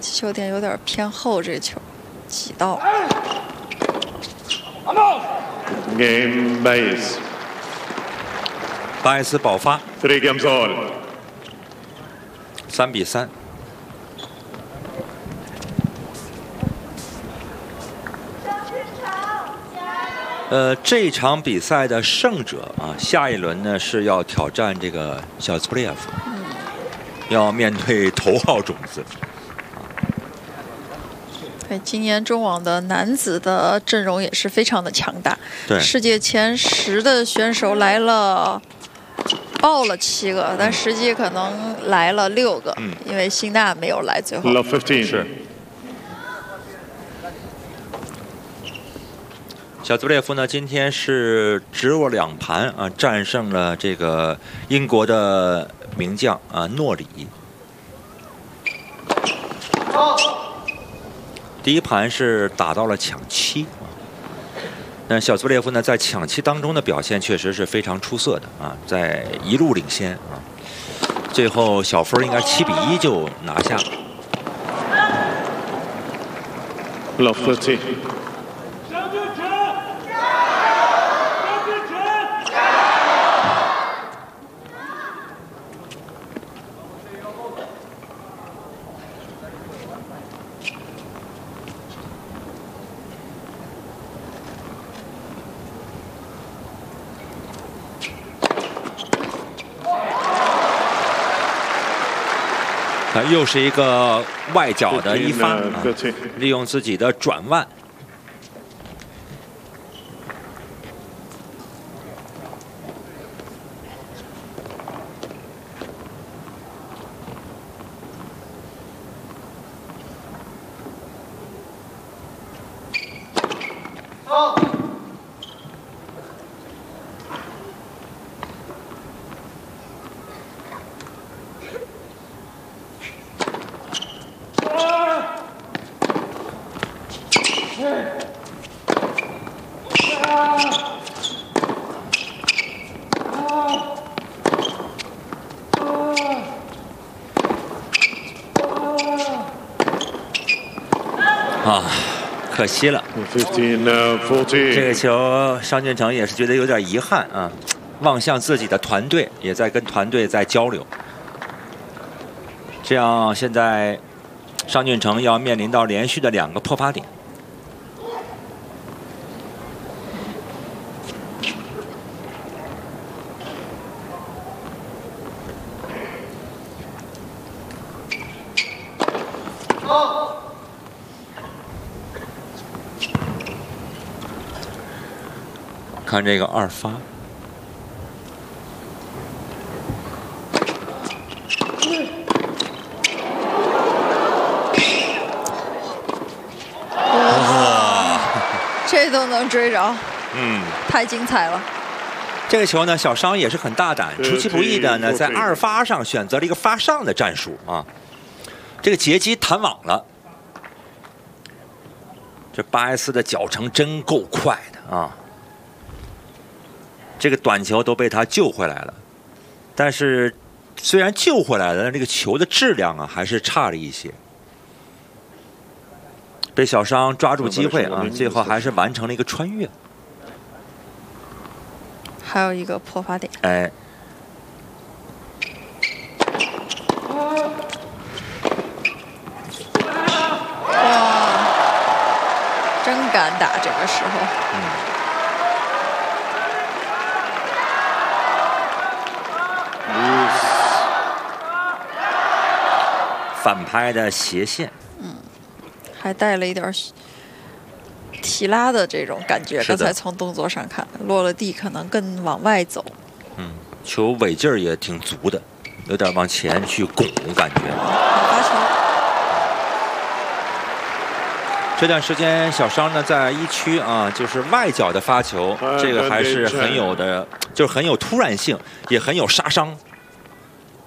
击球点有点偏后，这球挤到。 Game Baez。 巴耶斯爆发。 3 games all。 3比3。这场比赛的胜者啊，下一轮呢是要挑战这个小兹布列夫，要面对头号种子。 对，今年中网的男子的阵容也是非常的强大。 对， 世界前10的选手来了，报了7个，但实际可能来了6个，因为辛纳没有来最后。 Love 15 是。小兹布列夫呢，今天是直落2盘啊，战胜了这个英国的名将啊诺里。第一盘是打到了抢七啊，但小兹布列夫呢在抢七当中的表现确实是非常出色的啊，在一路领先啊，最后小分应该7比1就拿下了。 Love 30。 又是一个外角的一发，利用自己的转腕。啊，可惜了。这个球，商俊成也是觉得有点遗憾啊，望向自己的团队，也在跟团队在交流。这样，现在商俊成要面临到连续的2个破发点。看这个2发， 哇，这都能追着，太精彩了。 这个球呢，小商也是很大胆，出其不意的呢，在2发上选择了一个发上的战术啊，这个截击弹网了。这巴耶斯的脚程真够快的啊！这个短球都被他救回来了，但是虽然救回来了，但这个球的质量啊还是差了一些。被小商抓住机会啊，最后还是完成了一个穿越。 还有一个破发点。 哎。 哇，真敢打这个时候。 反拍的斜线， 还带了一点提拉的这种感觉。刚才从动作上看，落了地可能更往外走。 球尾劲儿也挺足的，有点往前去拱感觉。 发球。 这段时间小商呢在1区啊，就是外角的发球，这个还是很有的，就是很有突然性，也很有杀伤。